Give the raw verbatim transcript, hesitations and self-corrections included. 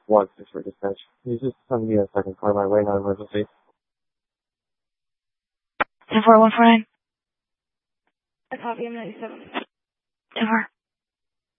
one six for dispatch. Can you just send me a second car my way, not emergency? ten four one four nine. I copy him ninety-seven. ten four.